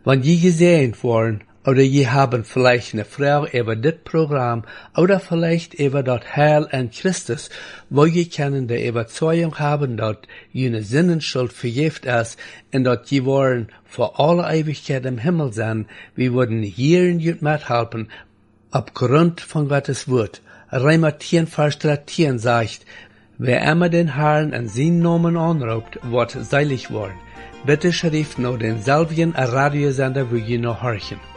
Wenn je gesehen worden, oder je haben vielleicht eine Frau über das Programm oder vielleicht über das Heil an Christus, wo je können die Überzeugung haben, dass jene Sinnenschuld vergift ist und dass je wollen vor alle Ewigkeit im Himmel sein, wir würden hier in jut mithelfen, aufgrund von Gottes Wort. Römer 10, Vers 13 sagt, wer immer den Herrn an seinen Namen anruft, wird seilig worden. Bitte schrift noch denselben Radiosender, wo je noch horchen.